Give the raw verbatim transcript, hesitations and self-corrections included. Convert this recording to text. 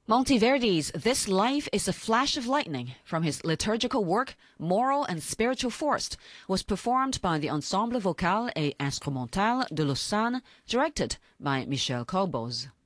Monteverdi's This Life is a Flash of Lightning, from his liturgical work Moral and Spiritual Force, was performed by the Ensemble Vocal et Instrumental de Lausanne, directed by Michel Corboz.